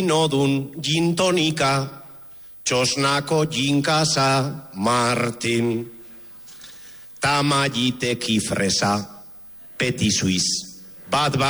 Nodun gintonika, txosnako jinkasa, Martin. Tamayite kifresa, petit suisse. Bat